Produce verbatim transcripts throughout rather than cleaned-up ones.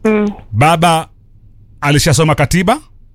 Mm. Baba alishasoma katiba?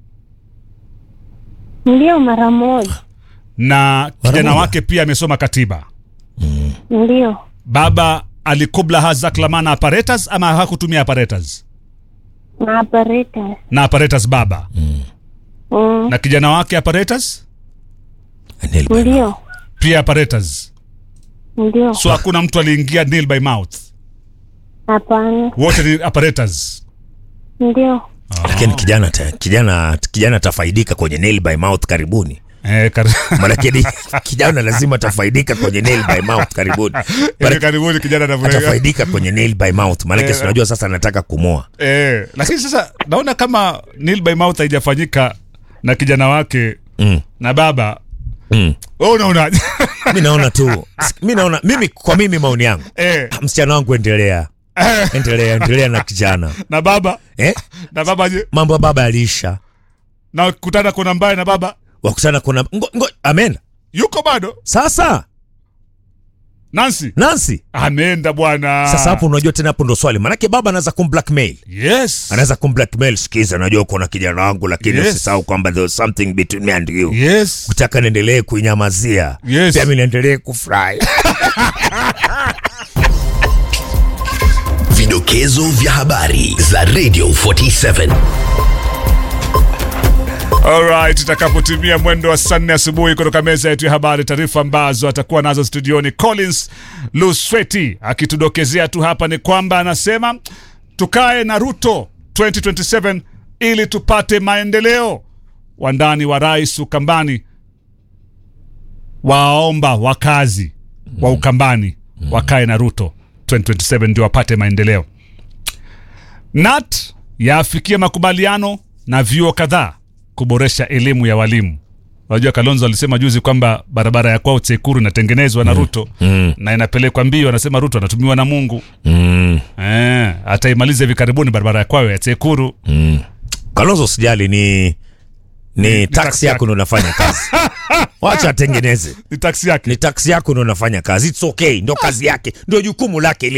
Ndio, mara moja. Na kijana moja. wake pia amesoma katiba. Ndio. Baba alikubla hazaklamana apparatus ama hakutumia apparatus? Na apparatus. Na apparatus baba. Mm. Na kijana wake apparatus? Nail by mouth. Ndio. Pia apparatus. Ndio. So hakuna mtu aliingia nail by mouth. Hapana. Wote ni apparatus. Ndio. Lakini kijana ta, kijana kijana tafaidika kwenye nail by mouth karibuni. Eh, kar... Maana kijana lazima tafaidika kwenye nail by mouth karibuni. Maana karibuni kijana anafurahi. Atafaidika kwenye nail by mouth. Maana Eh. unajua sasa anataka kumoa. Eh, lakini sasa naona kama nail by mouth haijafanyika na kijana wake Mm. na baba. Mm. Wewe unaonaje? Mimi naona tu. Mimi naona mimi kwa mimi maoni yangu. Eh, Msichana wangu endelea. Endelea, endelea na kijana. na baba? Eh? Na baba je? Mambo ya baba yaliisha. Na kutana kuna mbaya na baba? Wakutana kuna ngo, ngo, ameenda. Yuko bado? Sasa Nancy? Nancy. Ameenda bwana. Sasa hapo unajua tena hapo ndo swali. Maana baba anaweza kumblackmail. Yes. Anaweza kumblackmail, sikiza najua uko na kijana wangu lakini Yes. usisahau kwamba there was something between me and you. Yes. Kutaka niendelee kuinyamazia. Yes. Pia mimi niendelee kufurahi. Vidokezo vya habari za Radio forty-seven. Alright, itakapotimia mwendo wa saa nne asubuhi kutoka meza yetu ya habari, taarifa ambazo atakuwa nazo studioni Collins Lusweti akitudokezea tu hapa ni kwamba anasema tukae na Ruto twenty twenty-seven ili tupate maendeleo. Wandani wa rais Ukambani waomba wakazi wa Ukambani wakae na Ruto twenty twenty-seven ndio wapate maendeleo. N A T yaafikia makubaliano na vyuo kadhaa kuboresha elimu ya walimu. Unajua Kalonzo alisema juzi kwamba barabara ya kwao Tsekuru inatengenezwa na Ruto Mm. na inapelekwa mbio, anasema Ruto anatumiwa na Mungu. Mm. Eh, ataimaliza hivi karibuni barabara ya kwao ya Tsekuru. Mm. Kalonzo usijali ni ni Ni taxi taxi yako ndo unafanya kazi. Wacha atengeneze. Ni taksi yake. Ni taxi yako ndo unafanya kazi. It's okay. Ndio kazi yake. Ndio jukumu lake.